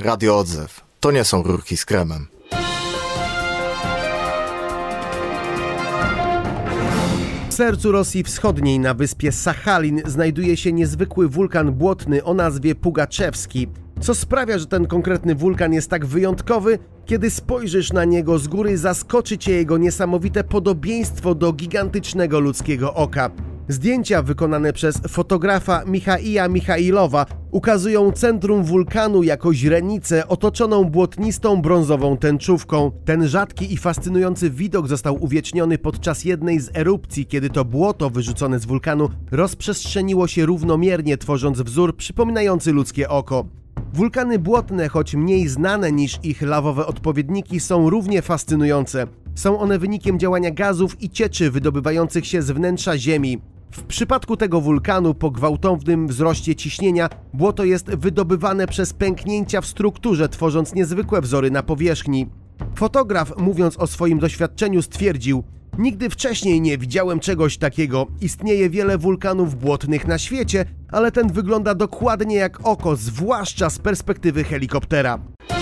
Radio Odzew. To nie są rurki z kremem. W sercu Rosji Wschodniej na wyspie Sachalin znajduje się niezwykły wulkan błotny o nazwie Pugaczewski. Co sprawia, że ten konkretny wulkan jest tak wyjątkowy? Kiedy spojrzysz na niego z góry, zaskoczy cię jego niesamowite podobieństwo do gigantycznego ludzkiego oka. Zdjęcia wykonane przez fotografa Michaila Michailowa ukazują centrum wulkanu jako źrenicę otoczoną błotnistą brązową tęczówką. Ten rzadki i fascynujący widok został uwieczniony podczas jednej z erupcji, kiedy to błoto wyrzucone z wulkanu rozprzestrzeniło się równomiernie, tworząc wzór przypominający ludzkie oko. Wulkany błotne, choć mniej znane niż ich lawowe odpowiedniki, są równie fascynujące. Są one wynikiem działania gazów i cieczy wydobywających się z wnętrza Ziemi. W przypadku tego wulkanu, po gwałtownym wzroście ciśnienia, błoto jest wydobywane przez pęknięcia w strukturze, tworząc niezwykłe wzory na powierzchni. Fotograf, mówiąc o swoim doświadczeniu, stwierdził: nigdy wcześniej nie widziałem czegoś takiego. Istnieje wiele wulkanów błotnych na świecie, ale ten wygląda dokładnie jak oko, zwłaszcza z perspektywy helikoptera.